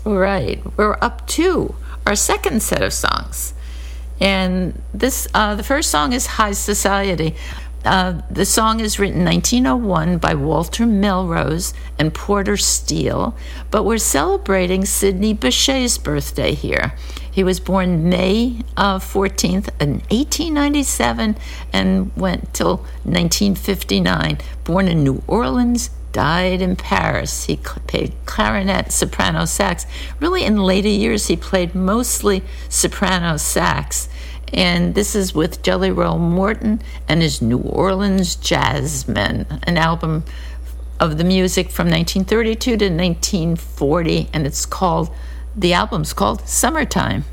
Right. We're up to our second set of songs. And this, the first song is High Society. The song is written 1901 by Walter Melrose and Porter Steele, but we're celebrating Sidney Bechet's birthday here. He was born May 14th in 1897 and went till 1959. Born in New Orleans, died in Paris. He played clarinet, soprano, sax. Really, in later years, he played mostly soprano sax. And this is with Jelly Roll Morton and his New Orleans Jazzmen, an album of the music from 1932 to 1940, and the album's called Summertime.